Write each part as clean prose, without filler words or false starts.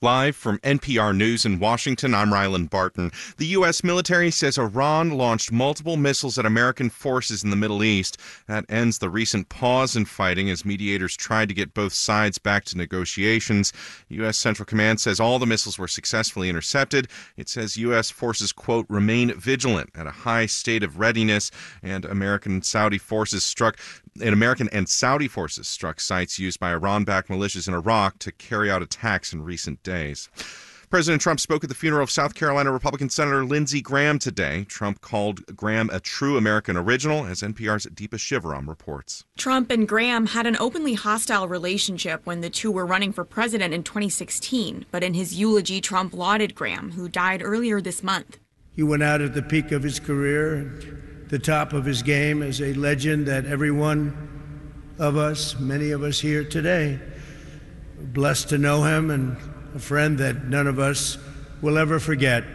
Live from NPR News in Washington, I'm Rylan Barton. The U.S. military says Iran launched multiple missiles at American forces in the Middle East. That ends the recent pause in fighting as mediators tried to get both sides back to negotiations. U.S. Central Command says all the missiles were successfully intercepted. It says U.S. forces, quote, remain vigilant at a high state of readiness, and American and Saudi forces struck sites used by Iran-backed militias in Iraq to carry out attacks in recent days. President Trump spoke at the funeral of South Carolina Republican Senator Lindsey Graham today. Trump called Graham a true American original, as NPR's Deepa Shivaram reports. Trump and Graham had an openly hostile relationship when the two were running for president in 2016. But in his eulogy, Trump lauded Graham, who died earlier this month. He went out at the peak of his career, at the top of his game, as a legend that every one of us, many of us here today, are blessed to know him, and a friend that none of us will ever forget.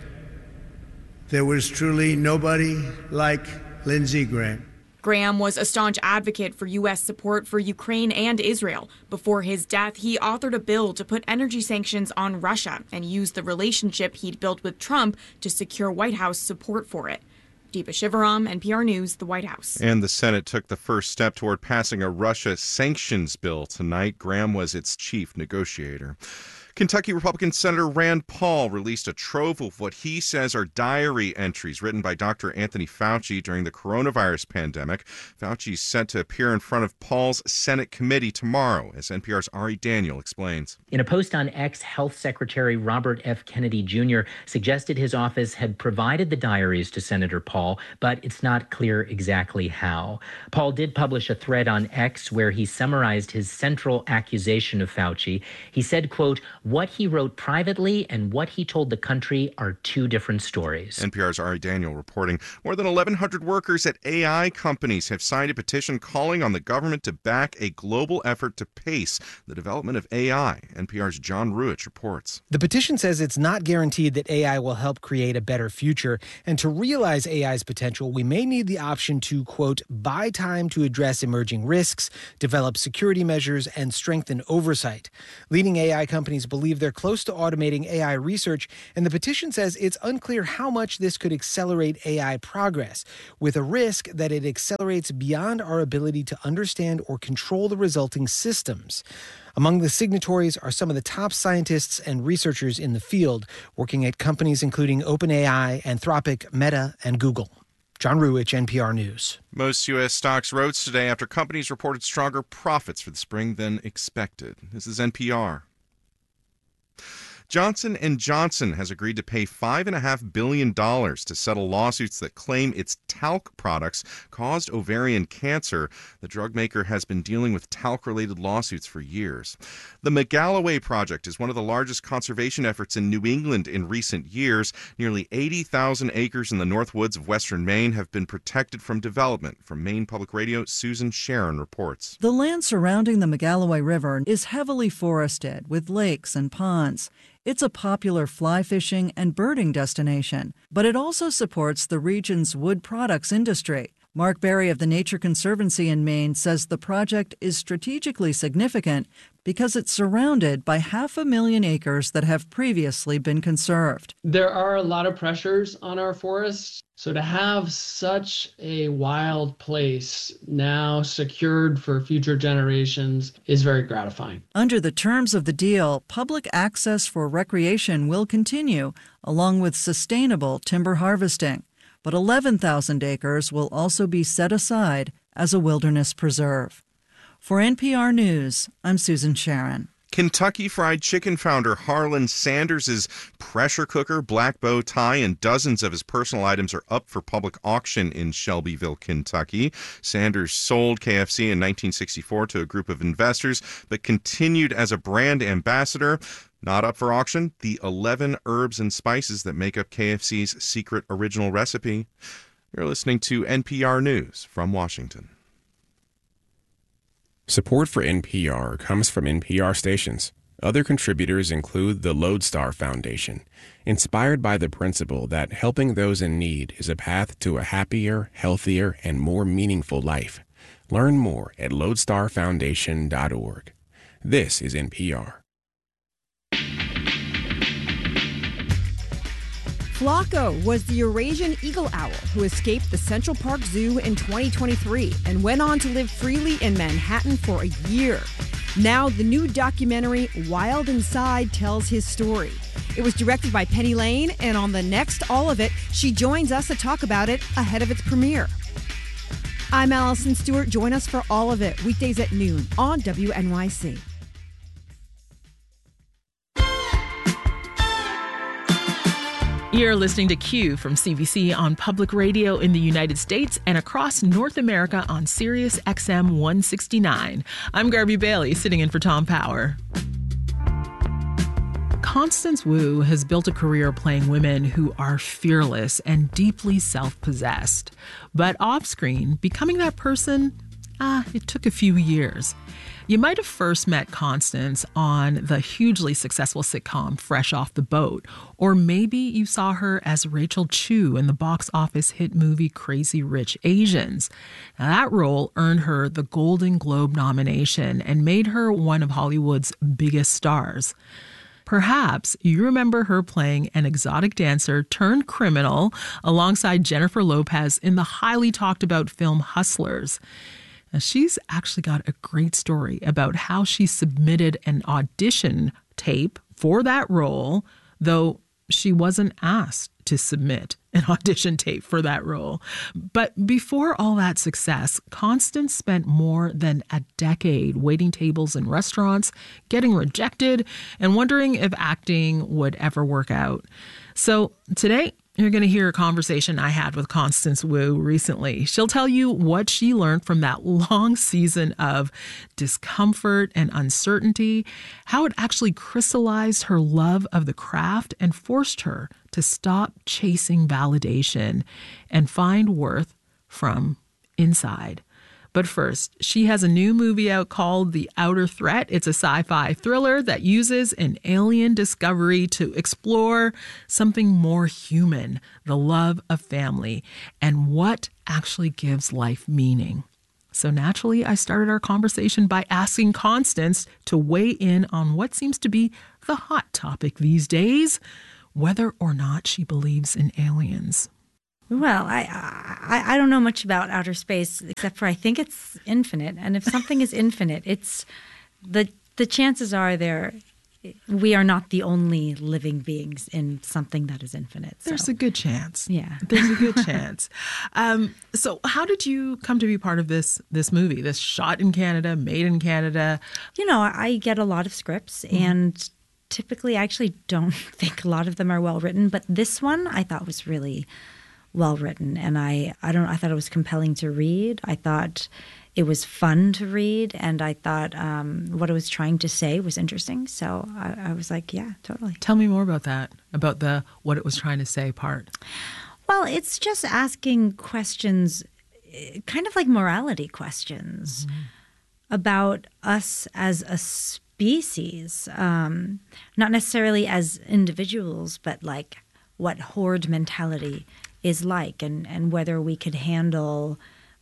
There was truly nobody like Lindsey Graham. Graham was a staunch advocate for U.S. support for Ukraine and Israel. Before his death, he authored a bill to put energy sanctions on Russia and used the relationship he'd built with Trump to secure White House support for it. Deepa Shivaram, NPR News, the White House. And the Senate took the first step toward passing a Russia sanctions bill tonight. Graham was its chief negotiator. Kentucky Republican Senator Rand Paul released a trove of what he says are diary entries written by Dr. Anthony Fauci during the coronavirus pandemic. Fauci's set to appear in front of Paul's Senate committee tomorrow, as NPR's Ari Daniel explains. In a post on X, Health Secretary Robert F. Kennedy Jr. suggested his office had provided the diaries to Senator Paul, but it's not clear exactly how. Paul did publish a thread on X where he summarized his central accusation of Fauci. He said, quote, "What he wrote privately and what he told the country are two different stories." NPR's Ari Daniel reporting. More than 1,100 workers at AI companies have signed a petition calling on the government to back a global effort to pace the development of AI. NPR's John Ruich reports. The petition says it's not guaranteed that AI will help create a better future. And to realize AI's potential, we may need the option to, quote, buy time to address emerging risks, develop security measures, and strengthen oversight. Leading AI companies believe they're close to automating AI research, and the petition says it's unclear how much this could accelerate AI progress, with a risk that it accelerates beyond our ability to understand or control the resulting systems. Among the signatories are some of the top scientists and researchers in the field, working at companies including OpenAI, Anthropic, Meta, and Google. John Ruich, NPR News. Most U.S. stocks rose today after companies reported stronger profits for the spring than expected. This is NPR. Johnson & Johnson has agreed to pay $5.5 billion to settle lawsuits that claim its talc products caused ovarian cancer. The drug maker has been dealing with talc-related lawsuits for years. The McGalloway Project is one of the largest conservation efforts in New England in recent years. Nearly 80,000 acres in the North Woods of western Maine have been protected from development. From Maine Public Radio, Susan Sharon reports. The land surrounding the McGalloway River is heavily forested with lakes and ponds. It's a popular fly fishing and birding destination, but it also supports the region's wood products industry. Mark Berry of the Nature Conservancy in Maine says the project is strategically significant because it's surrounded by 500,000 acres that have previously been conserved. There are a lot of pressures on our forests, so to have such a wild place now secured for future generations is very gratifying. Under the terms of the deal, public access for recreation will continue, along with sustainable timber harvesting. But 11,000 acres will also be set aside as a wilderness preserve. For NPR News, I'm Susan Sharon. Kentucky Fried Chicken founder Harlan Sanders' pressure cooker, black bow tie, and dozens of his personal items are up for public auction in Shelbyville, Kentucky. Sanders sold KFC in 1964 to a group of investors, but continued as a brand ambassador. Not up for auction, the 11 herbs and spices that make up KFC's secret original recipe. You're listening to NPR News from Washington. Support for NPR comes from NPR stations. Other contributors include the Lodestar Foundation, inspired by the principle that helping those in need is a path to a happier, healthier, and more meaningful life. Learn more at lodestarfoundation.org. This is NPR. Flaco was the Eurasian eagle owl who escaped the Central Park Zoo in 2023 and went on to live freely in Manhattan for a year. Now, the new documentary, Wild Inside, tells his story. It was directed by Penny Lane, and on the next All of It, she joins us to talk about it ahead of its premiere. I'm Allison Stewart. Join us for All of It, weekdays at noon on WNYC. You're listening to Q from CBC on public radio in the United States and across North America on Sirius XM 169. I'm Garby Bailey, sitting in for Tom Power. Constance Wu has built a career playing women who are fearless and deeply self-possessed. But off-screen, becoming that person, it took a few years. You might have first met Constance on the hugely successful sitcom Fresh Off the Boat, or maybe you saw her as Rachel Chu in the box office hit movie Crazy Rich Asians. Now, that role earned her the Golden Globe nomination and made her one of Hollywood's biggest stars. Perhaps you remember her playing an exotic dancer turned criminal alongside Jennifer Lopez in the highly talked about film Hustlers. Now, she's actually got a great story about how she submitted an audition tape for that role, though she wasn't asked to submit an audition tape for that role. But before all that success, Constance spent more than a decade waiting tables in restaurants, getting rejected, and wondering if acting would ever work out. So today, you're going to hear a conversation I had with Constance Wu recently. She'll tell you what she learned from that long season of discomfort and uncertainty, how it actually crystallized her love of the craft and forced her to stop chasing validation and find worth from inside. But first, she has a new movie out called The Outer Threat. It's a sci-fi thriller that uses an alien discovery to explore something more human, the love of family, and what actually gives life meaning. So naturally, I started our conversation by asking Constance to weigh in on what seems to be the hot topic these days, whether or not she believes in aliens. Well, I don't know much about outer space, except for I think it's infinite. And if something is infinite, it's the chances are we are not the only living beings in something that is infinite. So. There's a good chance. Yeah. There's a good chance. So how did you come to be part of this movie, this shot in Canada, made in Canada? You know, I get a lot of scripts and typically I actually don't think a lot of them are well written. But this one I thought was really well written, and I thought it was compelling to read. I thought it was fun to read, and I thought what it was trying to say was interesting. So I was like, yeah, totally. Tell me more about that, about the what it was trying to say part. Well, it's just asking questions, kind of like morality questions about us as a species, not necessarily as individuals, but like what horde mentality is like, and whether we could handle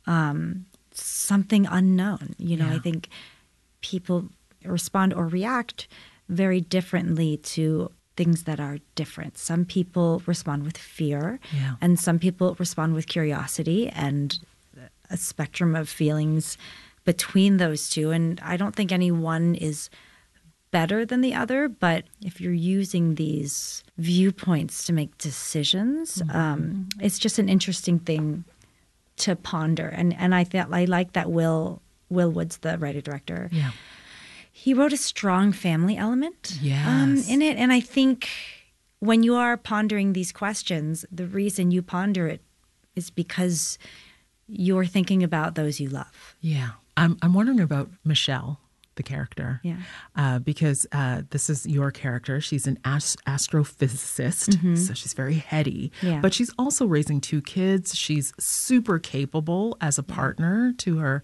something unknown. You know, I think people respond or react very differently to things that are different. Some people respond with fear, and some people respond with curiosity, and a spectrum of feelings between those two. And I don't think any one is better than the other, but if you're using these viewpoints to make decisions, it's just an interesting thing to ponder. And I like that Will Woods, the writer-director, he wrote a strong family element in it. And I think when you are pondering these questions, the reason you ponder it is because you're thinking about those you love. Yeah. I'm wondering about Michelle, the character, because this is your character. She's an astrophysicist, so she's very heady, but she's also raising two kids. She's super capable as a partner to her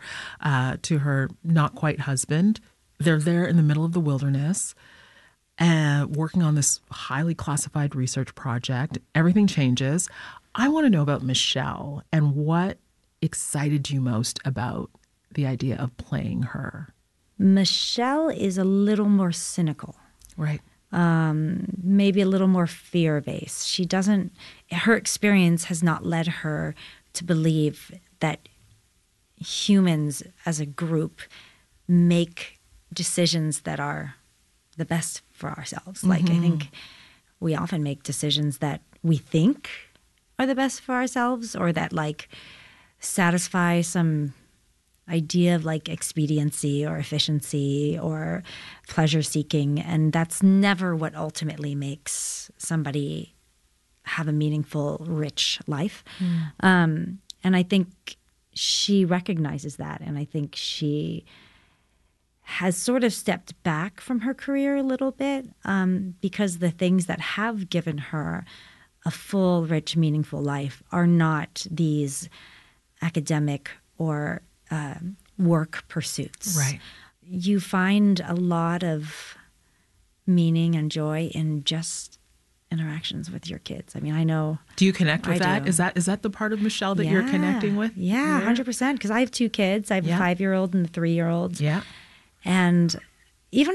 not quite husband. They're there in the middle of the wilderness, working on this highly classified research project. Everything changes. I want to know about Michelle and what excited you most about the idea of playing her. Michelle is a little more cynical. Right. maybe a little more fear-based. Her experience has not led her to believe that humans as a group make decisions that are the best for ourselves. Like, I think we often make decisions that we think are the best for ourselves, or that like satisfy some idea of like expediency or efficiency or pleasure seeking. And that's never what ultimately makes somebody have a meaningful, rich life. And I think she recognizes that. And I think she has sort of stepped back from her career a little bit, because the things that have given her a full, rich, meaningful life are not these academic or work pursuits. Right. You find a lot of meaning and joy in just interactions with your kids. I mean, I know. Do you connect with that? do. Is that the part of Michelle that you're connecting with? Yeah, 100%. Because I have 2 kids. I have a 5-year-old and a 3-year-old. Yeah. And even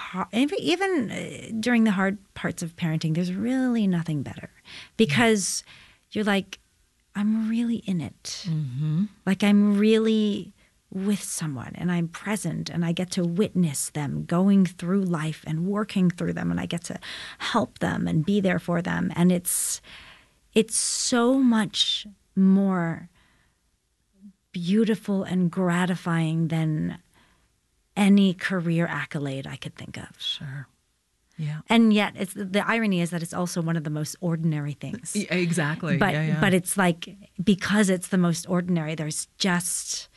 during the hard parts of parenting, there's really nothing better, because you're like, I'm really in it. Like, I'm really with someone, and I'm present, and I get to witness them going through life and working through them, and I get to help them and be there for them. And it's so much more beautiful and gratifying than any career accolade I could think of. Sure. Yeah. And yet, the irony is that it's also one of the most ordinary things. Exactly. But it's like, because it's the most ordinary, there's just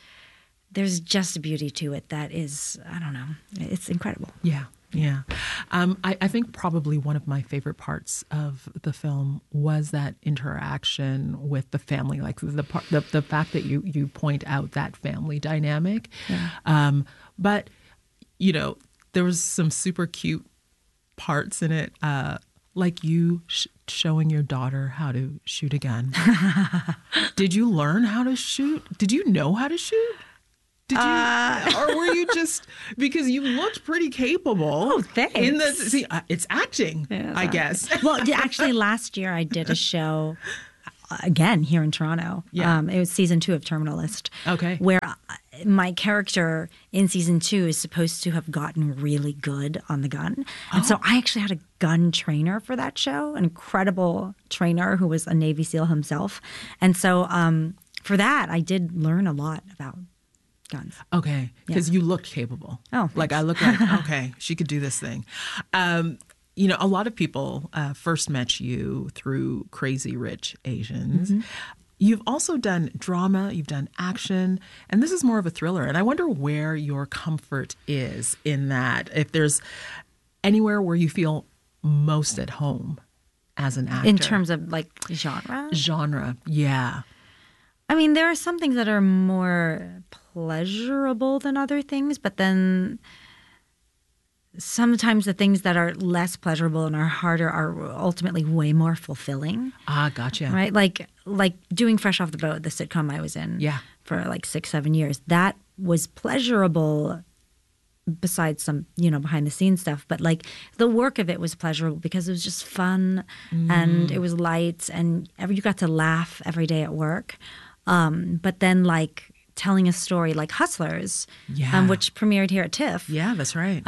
a beauty to it that is, I don't know, it's incredible. Yeah. Yeah. I think probably one of my favorite parts of the film was that interaction with the family, like the fact that you point out that family dynamic. Yeah. But, there was some super cute parts in it, like you showing your daughter how to shoot a gun. Did you learn how to shoot? Did you know how to shoot? Did you, or were you just, because you looked pretty capable? Oh, thanks. It's acting, I guess. Well, actually, last year I did a show again here in Toronto. Yeah. It was season 2 of Terminalist. Okay. Where my character in season 2 is supposed to have gotten really good on the gun. And so I actually had a gun trainer for that show, an incredible trainer who was a Navy SEAL himself. And so for that, I did learn a lot about guns. Okay. Because you looked capable. Oh, thanks. Like, I looked like, okay, she could do this thing. A lot of people first met you through Crazy Rich Asians. You've also done drama, you've done action, and this is more of a thriller. And I wonder where your comfort is in that, if there's anywhere where you feel most at home as an actor. In terms of like genre? Genre, yeah. I mean, there are some things that are more pleasurable than other things, but then sometimes the things that are less pleasurable and are harder are ultimately way more fulfilling. Ah, gotcha. Right? Like doing Fresh Off the Boat, the sitcom I was in for like 6-7 years. That was pleasurable besides some, behind the scenes stuff. But like the work of it was pleasurable because it was just fun and it was light and you got to laugh every day at work. But then like telling a story like Hustlers, which premiered here at TIFF. Yeah, that's right.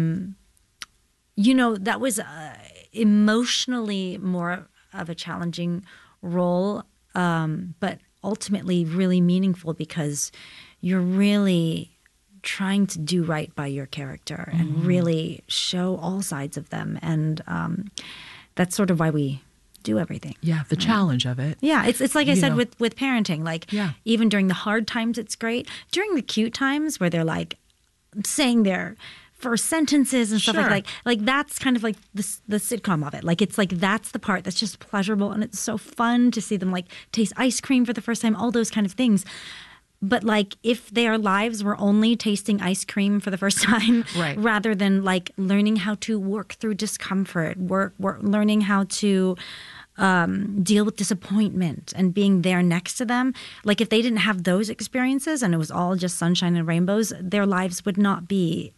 That was emotionally more of a challenging role, but ultimately really meaningful because you're really trying to do right by your character and really show all sides of them. And that's sort of why we do everything. Yeah, the challenge of it. Yeah, it's like I said with parenting. Like, even during the hard times, it's great. During the cute times where they're like saying their first sentences and stuff like that's kind of like the sitcom of it. Like, it's like that's the part that's just pleasurable and it's so fun to see them like taste ice cream for the first time, all those kind of things. But like if their lives were only tasting ice cream for the first time, rather than like learning how to work through discomfort, learning how to deal with disappointment and being there next to them. Like if they didn't have those experiences and it was all just sunshine and rainbows, their lives would not be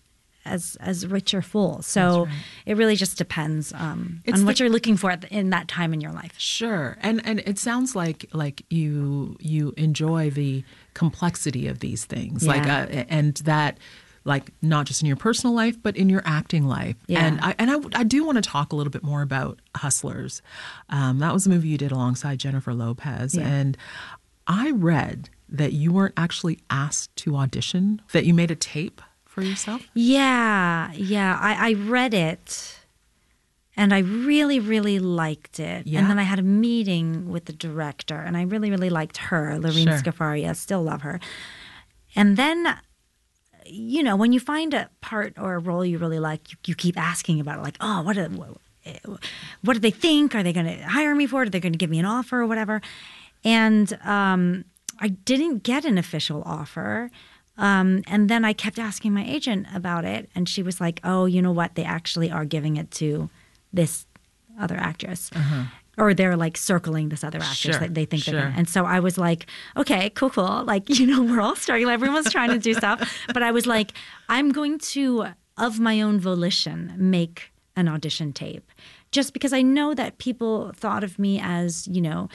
as rich or full. So it really just depends on what you're looking for in that time in your life. Sure. And it sounds like you enjoy the complexity of these things, and that, like, not just in your personal life, but in your acting life. Yeah. And I do want to talk a little bit more about Hustlers. That was a movie you did alongside Jennifer Lopez. Yeah. And I read that you weren't actually asked to audition, that you made a tape for yourself? Yeah. I read it, and I really, really liked it. Yeah. And then I had a meeting with the director, and I really, really liked her, Lorene Scafaria. I still love her. And then, you know, when you find a part or a role you really like, you keep asking about it, like, oh, what do they think? Are they going to hire me for it? Are they going to give me an offer or whatever? And I didn't get an official offer. And then I kept asking my agent about it, and she was like, oh, you know what? They actually are giving it to this other actress. Uh-huh. Or they're like circling this other actress that they think they're going to. And so I was like, okay, cool. Like, you know, we're all struggling. Everyone's trying to do stuff. But I was like, I'm going to, of my own volition, make an audition tape. Just because I know that people thought of me as, you know,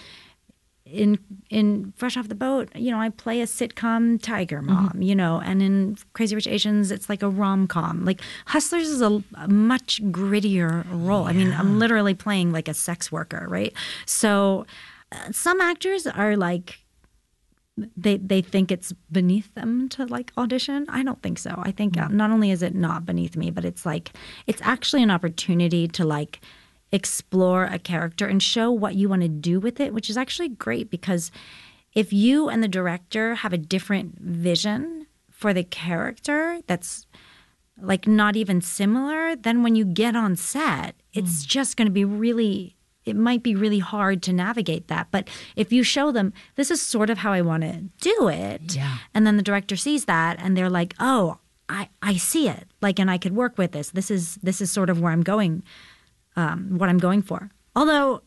in Fresh Off the Boat, you know, I play a sitcom tiger mom, you know, and in Crazy Rich Asians, it's like a rom-com. Like, Hustlers is a much grittier role. Yeah. I mean, I'm literally playing like a sex worker, right? So some actors are like, they think it's beneath them to like audition. I don't think so. I think not only is it not beneath me, but it's like, it's actually an opportunity to like explore a character and show what you want to do with it, which is actually great, because if you and the director have a different vision for the character that's like not even similar, then when you get on set, it's just going to be it might be really hard to navigate that. But if you show them, this is sort of how I want to do it, and then the director sees that and they're like, oh, I see it, like, and I could work with this. This is sort of where I'm going. What I'm going for. Although,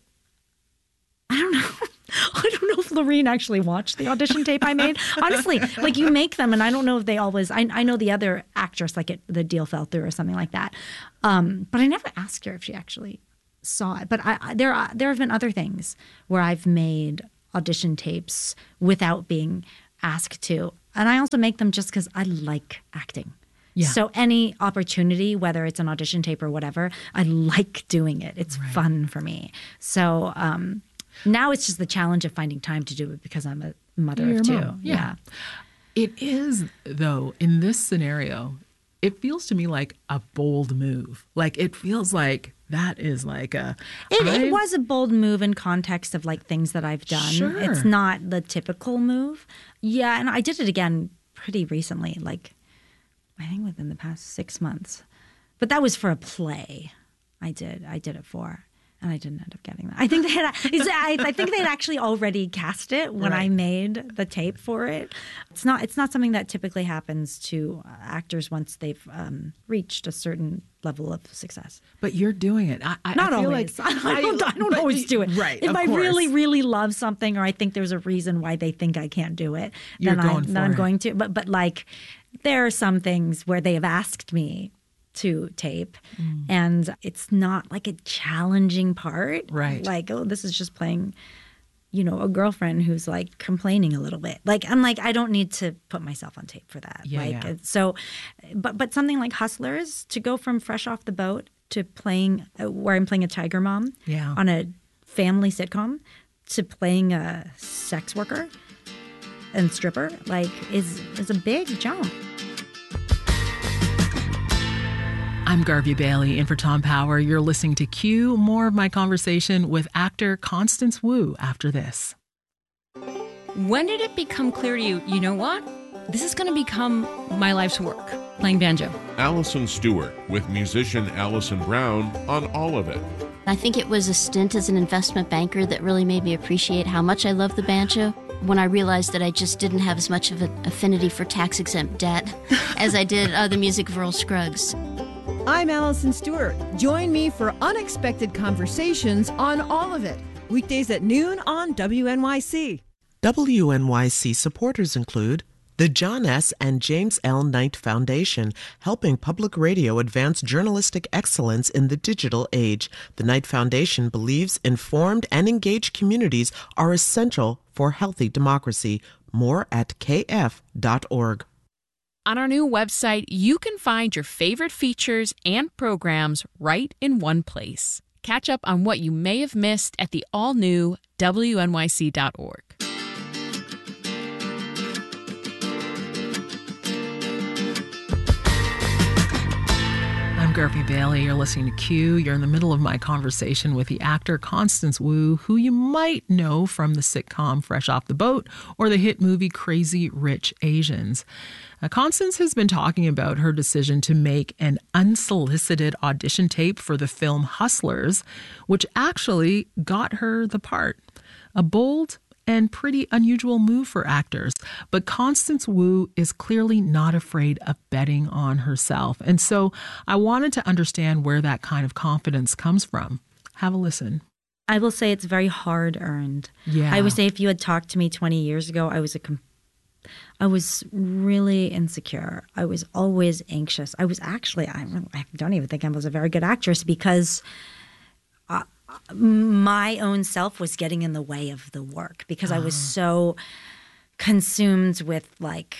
I don't know. I don't know if Lorene actually watched the audition tape I made. Honestly, like, you make them, and I don't know if they always. I know the other actress, like, the deal fell through or something like that. But I never asked her if she actually saw it. But there have been other things where I've made audition tapes without being asked to, and I also make them just because I like acting. Yeah. So any opportunity, whether it's an audition tape or whatever, I like doing it. It's fun for me. So now it's just the challenge of finding time to do it because I'm a mother of two. Yeah. It is, though, in this scenario, it feels to me like a bold move. Like, it feels like that is like a... It was a bold move in context of like things that I've done. Sure. It's not the typical move. Yeah, and I did it again pretty recently, like, I think within the past 6 months. But that was for a play I did it for, and I didn't end up getting that. I think I think they'd actually already cast it when I made the tape for it. It's not something that typically happens to actors once they've reached a certain level of success. But you're doing it. I not feel always. Like, I don't always do it. Right. If I really, really love something, or I think there's a reason why they think I can't do it, then I'm going to. But like, there are some things where they have asked me to tape, and it's not like a challenging part. Right. Like, oh, this is just playing, you know, a girlfriend who's like complaining a little bit. Like, I'm like, I don't need to put myself on tape for that. So, but something like Hustlers, to go from Fresh Off the Boat to playing where I'm playing a tiger mom on a family sitcom to playing a sex worker and stripper, like, is a big jump. I'm Garvey Bailey in for Tom Power. You're listening to Q. More of my conversation with actor Constance Wu after this. When did it become clear to you, you know what? This is going to become my life's work, playing banjo. Allison Stewart with musician Allison Brown on All of It. I think it was a stint as an investment banker that really made me appreciate how much I love the banjo. When I realized that I just didn't have as much of an affinity for tax-exempt debt as I did the music of Earl Scruggs. I'm Allison Stewart. Join me for unexpected conversations on All of It. Weekdays at noon on WNYC. WNYC supporters include The John S. and James L. Knight Foundation, helping public radio advance journalistic excellence in the digital age. The Knight Foundation believes informed and engaged communities are essential for healthy democracy. More at kf.org. On our new website, you can find your favorite features and programs right in one place. Catch up on what you may have missed at the all-new wnyc.org. I'm Garvey Bailey. You're listening to Q. You're in the middle of my conversation with the actor Constance Wu, who you might know from the sitcom Fresh Off the Boat or the hit movie Crazy Rich Asians. Constance has been talking about her decision to make an unsolicited audition tape for the film Hustlers, which actually got her the part. A bold and pretty unusual move for actors. But Constance Wu is clearly not afraid of betting on herself. And so I wanted to understand where that kind of confidence comes from. Have a listen. I will say it's very hard earned. Yeah. I would say if you had talked to me 20 years ago, I was really insecure. I was always anxious. I don't even think I was a very good actress because my own self was getting in the way of the work because I was so consumed with like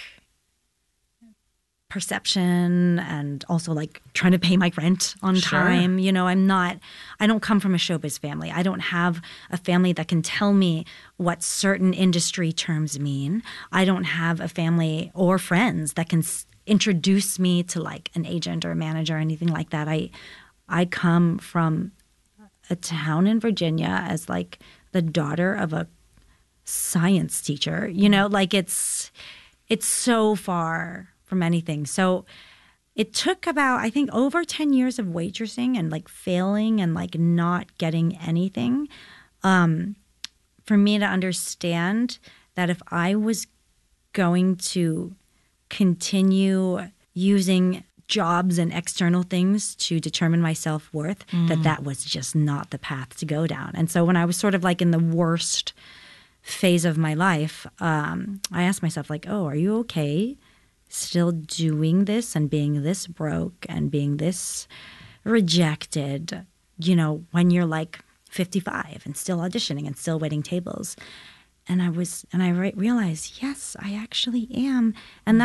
perception and also like trying to pay my rent on time. You know, I don't come from a showbiz family. I don't have a family that can tell me what certain industry terms mean. I don't have a family or friends that can introduce me to like an agent or a manager or anything like that. I come from a town in Virginia as like the daughter of a science teacher, you know, like it's so far from anything. So it took about, I think, over 10 years of waitressing and like failing and like not getting anything for me to understand that if I was going to continue using jobs and external things to determine my self-worth, that was just not the path to go down. And so when I was sort of like in the worst phase of my life, I asked myself like, oh, are you okay still doing this and being this broke and being this rejected, you know, when you're like 55 and still auditioning and still waiting tables? And I realized, yes, I actually am. And